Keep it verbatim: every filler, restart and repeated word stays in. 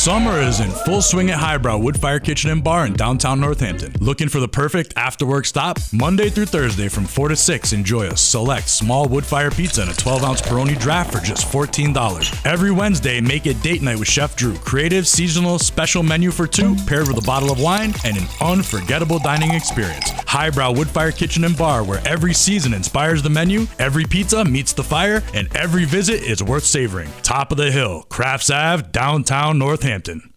Summer is in full swing at Highbrow Woodfire Kitchen and Bar in downtown Northampton. Looking for the perfect after-work stop? Monday through Thursday from four to six, enjoy a select small wood-fire pizza and a twelve ounce Peroni draft for just fourteen dollars. Every Wednesday, make it date night with Chef Drew. Creative, seasonal, special menu for two, paired with a bottle of wine and an unforgettable dining experience. Highbrow Woodfire Kitchen and Bar, where every season inspires the menu, every pizza meets the fire, and every visit is worth savoring. Top of the hill, Crafts Ave, downtown Northampton.